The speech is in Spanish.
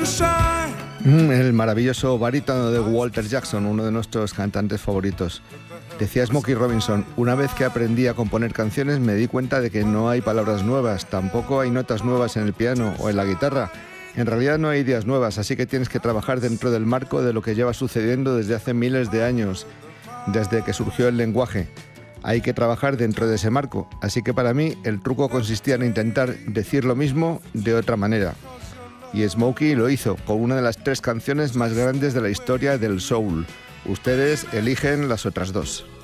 El maravilloso barítono de Walter Jackson, uno de nuestros cantantes favoritos. Decía Smokey Robinson: una vez que aprendí a componer canciones me di cuenta de que no hay palabras nuevas, tampoco hay notas nuevas en el piano o en la guitarra. En realidad no hay ideas nuevas, así que tienes que trabajar dentro del marco de lo que lleva sucediendo desde hace miles de años, desde que surgió el lenguaje. Hay que trabajar dentro de ese marco, así que para mí el truco consistía en intentar decir lo mismo de otra manera. Y Smokey lo hizo con una de las 3 canciones más grandes de la historia del soul. Ustedes eligen las otras 2.